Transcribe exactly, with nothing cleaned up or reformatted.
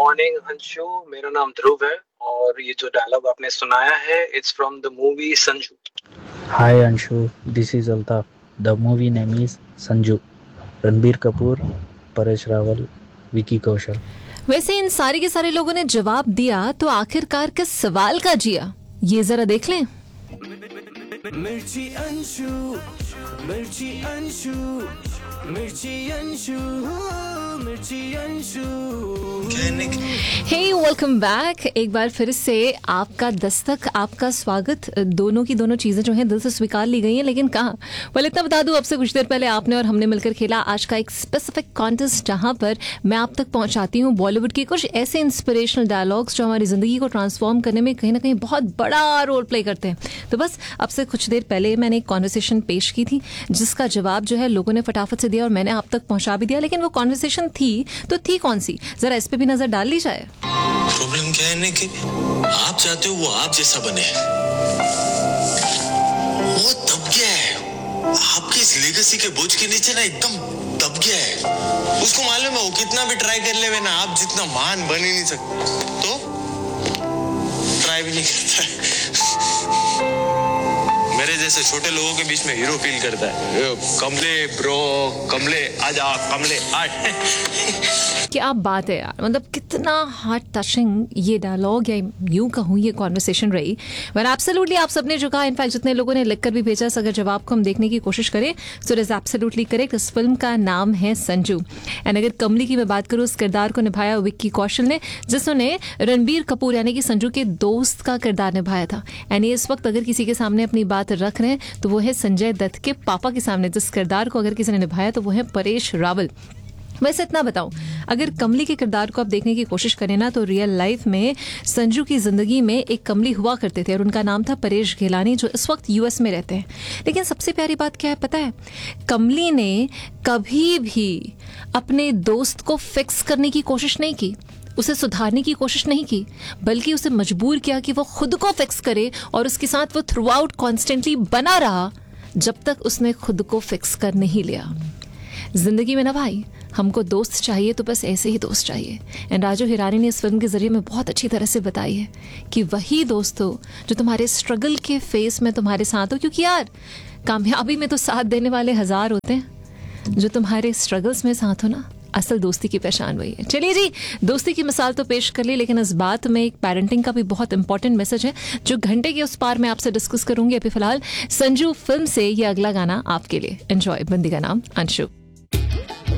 Morning Anshu, मेरा नाम ध्रुव है और ये जो डायलॉग आपने सुनाया है it's from the movie Sanju. Hi Anshu, this is Altaf. The movie name is Sanju. Ranbir Kapoor, Paresh Rawal, Vicky Kaushal. वैसे इन सारे के सारे लोगों ने जवाब दिया तो आखिरकार किस सवाल का जिया, ये जरा देख लें। मिर्ची अंशु, मिर्ची अंशु, मिर्ची अंशु, मिर्ची अंशु। हे वेलकम बैक, एक बार फिर से आपका दस्तक, आपका स्वागत। दोनों की दोनों चीजें जो हैं दिल से स्वीकार ली गई हैं, लेकिन कहाँ। well, इतना बता दूं, अब से कुछ देर पहले आपने और हमने मिलकर खेला आज का एक स्पेसिफिक कॉन्टेस्ट, जहां पर मैं आप तक पहुंचाती हूँ बॉलीवुड के कुछ ऐसे इंस्पिरेशनल डायलॉग्स जो हमारी जिंदगी को ट्रांसफॉर्म करने में कहीं ना कहीं बहुत बड़ा रोल प्ले करते हैं। तो बस अब से कुछ देर पहले मैंने एक कॉन्वर्सेशन पेश की थी, जिसका जवाब जो है लोगों ने फटाफट से दिया और मैंने आप तक पहुंचा भी दिया। लेकिन वो कॉन्वर्सेशन थी तो थी कौन सी, जरा इस पे भी नजर डाल ली जाए। प्रॉब्लम क्या है ना कि आप चाहते हो वो आप जैसा बने, वो दब गया है आपकी इस लेगेसी के बोझ के नीचे ना, एकदम दब गया है। उसको मालूम है वो कितना भी ट्राई कर ले ना, आप जितना महान बन ही नहीं सकते, तो ट्राई भी नहीं करता है। मेरे जैसे छोटे लोगों के बीच में हीरो फील करता है। कमले ब्रो, कमले आजा, कमले आ। क्या बात है यार, मतलब कितना हार्ट टचिंग ये डायलॉग या यूं कहूँ ये कॉन्वर्सेशन रही। बट एब्सोल्युटली आप सबने जो कहा, इनफैक्ट जितने लोगों ने लिखकर भी भेजा, अगर जवाब को हम देखने की कोशिश करें so it is absolutely correct. इस फिल्म का नाम है संजू। एंड अगर कमली की मैं बात करूँ, उस किरदार को निभाया विक्की कौशल ने, जिसने रणबीर कपूर यानी कि संजू के दोस्त का किरदार निभाया था। एंड ये इस वक्त अगर किसी के सामने अपनी बात रख रहे हैं तो वो है संजय दत्त के पापा के सामने। जिस किरदार को अगर किसी ने निभाया तो वो है परेश रावल। वैसे इतना बताऊं, अगर कमली के किरदार को आप देखने की कोशिश करें ना, तो रियल लाइफ में संजू की जिंदगी में एक कमली हुआ करते थे और उनका नाम था परेश घेलानी, जो इस वक्त यूएस में रहते हैं। लेकिन सबसे प्यारी बात क्या है पता है, कमली ने कभी भी अपने दोस्त को फिक्स करने की कोशिश नहीं की, उसे सुधारने की कोशिश नहीं की, बल्कि उसे मजबूर किया कि वो खुद को फिक्स करे और उसके साथ वो थ्रू आउट कॉन्स्टेंटली बना रहा जब तक उसने खुद को फिक्स कर नहीं लिया। जिंदगी में ना भाई, हमको दोस्त चाहिए तो बस ऐसे ही दोस्त चाहिए। एंड राजू हिरानी ने इस फिल्म के जरिए में बहुत अच्छी तरह से बताई है कि वही दोस्त हो जो तुम्हारे स्ट्रगल के फेस में तुम्हारे साथ हो, क्योंकि यार कामयाबी में तो साथ देने वाले हजार होते हैं, जो तुम्हारे स्ट्रगल्स में साथ हो ना, असल दोस्ती की पहचान वही है। चलिए जी, दोस्ती की मिसाल तो पेश कर ली, लेकिन इस बात में एक पेरेंटिंग का भी बहुत इंपॉर्टेंट मैसेज है जो घंटे के उस पार मैं आपसे डिस्कस करूंगी। अभी फिलहाल संजू फिल्म से ये अगला गाना आपके लिए। एंजॉय। बंदी का नाम अंशु।